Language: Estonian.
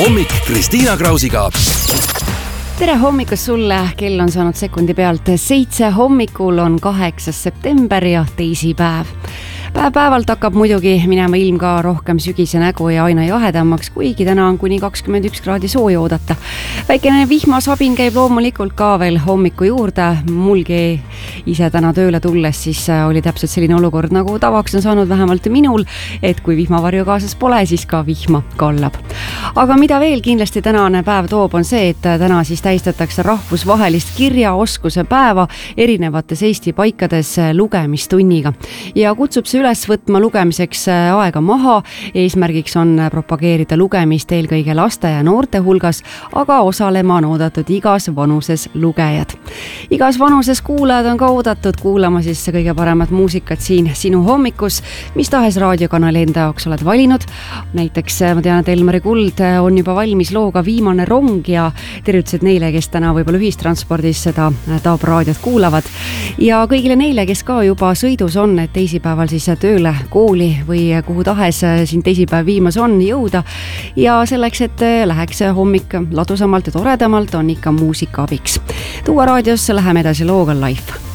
hommik Kristiina Krausiga. Tere hommikust sulle, kell on saanud sekundi pealt 7 hommikul, on 8. september ja teisipäev. Päev-päevalt hakkab muidugi minema ilm ka rohkem sügise nägu ja aina jahedamaks, kuigi täna on kuni 21 kraadi sooja oodata. Väikene vihmasabin käib loomulikult ka veel hommiku juurde. Mulgi ise täna tööle tulles siis oli täpselt selline olukord, nagu tavaks on saanud vähemalt minul, et kui vihmavarju kaasas pole, siis ka vihma kallab. Aga mida veel kindlasti tänane päev toob, on see, et täna siis tähistatakse rahvusvahelist kirjaoskuse päeva erinevates Eesti paikades lugemistunniga ja kutsub see üles võtma lugemiseks aega maha. Eesmärgiks on propageerida lugemist eelkõige laste ja noorte hulgas, aga osalema on oodatud igas vanuses lugejad. Igas vanuses kuulajad on ka oodatud kuulama siis kõige paremat muusikat siin sinu hommikus, mis tahes raadiokanali enda jaoks oled valinud. Näiteks ma tean, et Elmari Kuld on juba valmis looga Viimane rong ja tervitused neile, kes täna võib-olla ühistranspordis seda Taab raadiot kuulavad. Ja kõigile neile, kes ka juba sõidus on, et teisipäeval siis tööle, kooli või kuhu tahes siin teisipäev viimas on jõuda. Ja selleks, et läheks hommik ladusamalt ja toredamalt, on ikka muusika abiks. Tuua raadiosse, läheme edasi looga Life.